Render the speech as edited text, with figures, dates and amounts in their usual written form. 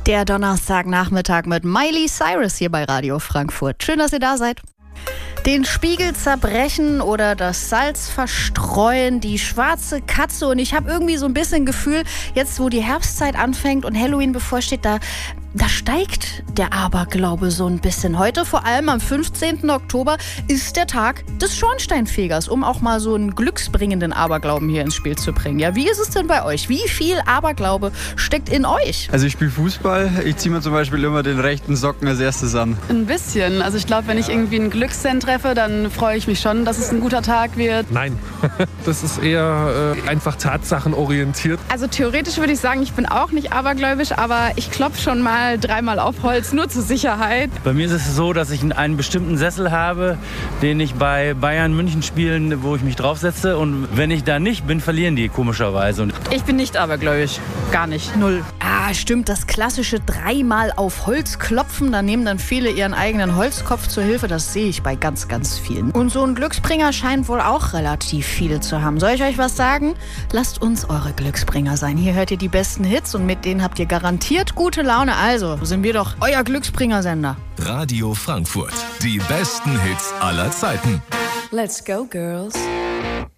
Der Donnerstagnachmittag mit Miley Cyrus hier bei Radio Frankfurt. Schön, dass ihr da seid. Den Spiegel zerbrechen oder das Salz verstreuen, die schwarze Katze. Und ich habe irgendwie so ein bisschen Gefühl, jetzt wo die Herbstzeit anfängt und Halloween bevorsteht, da steigt der Aberglaube so ein bisschen. Heute, vor allem am 15. Oktober, ist der Tag des Schornsteinfegers, um auch mal so einen glücksbringenden Aberglauben hier ins Spiel zu bringen. Ja, wie ist es denn bei euch? Wie viel Aberglaube steckt in euch? Also ich spiele Fußball. Ich ziehe mir zum Beispiel immer den rechten Socken als erstes an. Ein bisschen. Also ich glaube, wenn ich irgendwie einen Glückssend treffe, dann freue ich mich schon, dass es ein guter Tag wird. Nein, das ist eher einfach tatsachenorientiert. Also theoretisch würde ich sagen, ich bin auch nicht abergläubisch, aber ich klopfe schon mal dreimal auf Holz, nur zur Sicherheit. Bei mir ist es so, dass ich einen bestimmten Sessel habe, den ich bei Bayern München spielen, wo ich mich draufsetze. Und wenn ich da nicht bin, verlieren die komischerweise. Ich bin nicht abergläubisch. Gar nicht. Null. Ah, stimmt, das klassische dreimal auf Holz klopfen. Da nehmen dann viele ihren eigenen Holzkopf zur Hilfe. Das sehe ich bei ganz, ganz vielen. Und so ein Glücksbringer scheint wohl auch relativ viele zu haben. Soll ich euch was sagen? Lasst uns eure Glücksbringer sein. Hier hört ihr die besten Hits und mit denen habt ihr garantiert gute Laune. Also sind wir doch euer Glücksbringer-Sender. Radio Frankfurt. Die besten Hits aller Zeiten. Let's go, girls.